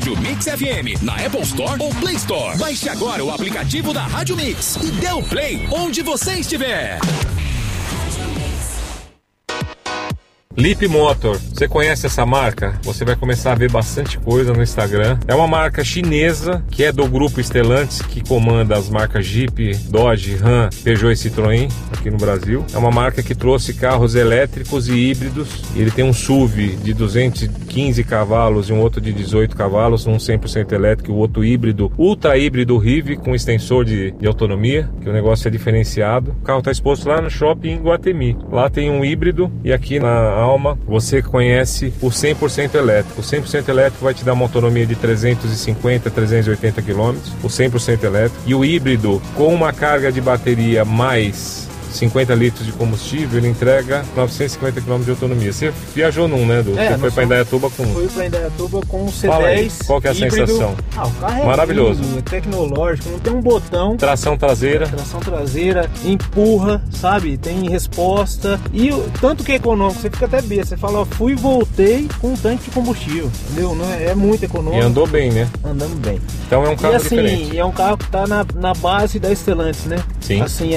Rádio Mix FM na Apple Store ou Play Store. Baixe agora o aplicativo da Rádio Mix e dê o play onde você estiver. Lip Motor, você conhece essa marca? Você vai começar a ver bastante coisa no Instagram. É uma marca chinesa que é do grupo Stellantis, que comanda as marcas Jeep, Dodge, Ram, Peugeot e Citroën aqui no Brasil. É uma marca que trouxe carros elétricos e híbridos. Ele tem um SUV de 215 cavalos e um outro de 18 cavalos, um 100% elétrico e o outro híbrido, ultra híbrido Rive com extensor de autonomia, que o negócio é diferenciado. O carro está exposto lá no shopping em Guatemi. Lá tem um híbrido e aqui na Alma você conhece o 100% elétrico. O 100% elétrico vai te dar uma autonomia de 350, 380 km, o 100% elétrico. E o híbrido com uma carga de bateria mais 50 litros de combustível, ele entrega 950 km de autonomia. Você viajou num, né, Du? Você foi para Indaiatuba com... Fui para Indaiatuba com um C10. Fala aí, qual que é a híbrido. sensação? O carro é maravilhoso. lindo, é tecnológico, não tem um botão. Tração traseira. Tração traseira, empurra, sabe? Tem resposta. E tanto que é econômico, você fica até besta. Você fala, ó, fui e voltei com um tanque de combustível. Entendeu? Não é muito econômico. E andou bem, né? Andando bem. Então é um carro diferente. E é um carro que tá na base da Stellantis, né? Sim. Assim,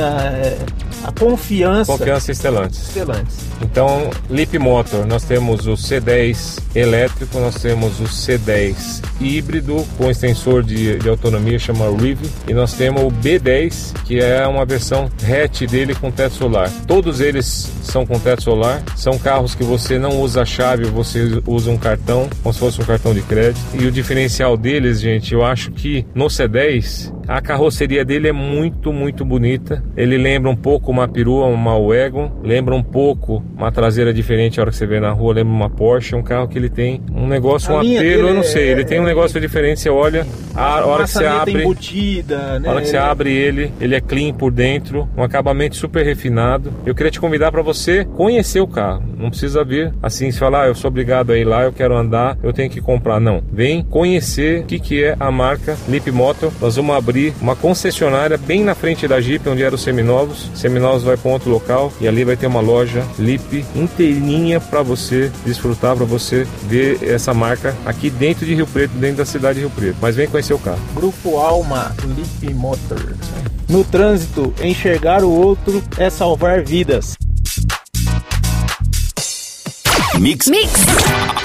a confiança. Confiança Stellantis. Stellantis. Então, Lip Motor, nós temos o C10 elétrico, nós temos o C10 híbrido com extensor de autonomia, chama Rive, e nós temos o B10, que é uma versão hatch dele com teto solar. Todos eles são com teto solar, são carros que você não usa a chave, você usa um cartão, como se fosse um cartão de crédito. E o diferencial deles, gente, eu acho que no C10, a carroceria dele é muito, muito bonita. Ele lembra um pouco uma perua, uma Wagon, lembra um pouco uma traseira diferente a hora que você vê na rua, lembra uma Porsche. É um carro que ele tem um negócio, um apelo, eu não sei, ele tem um negócio diferente. Você olha, a hora que você abre, embutida, né? A hora que você abre ele é clean por dentro, um acabamento super refinado. Eu queria te convidar para você conhecer o carro. Não precisa vir assim, se falar, eu sou obrigado a ir lá, eu quero andar, eu tenho que comprar. Não, vem conhecer o que é a marca Lip Motor. Nós vamos abrir uma concessionária bem na frente da Jeep, onde eram os seminovos. Seminovos vai para outro local e ali vai ter uma loja Lip inteirinha para você desfrutar, para você ver essa marca aqui dentro de Rio Preto, dentro da cidade de Rio Preto. Mas vem conhecer o carro. Grupo Alma, Lip Motor. No trânsito, enxergar o outro é salvar vidas. Mix.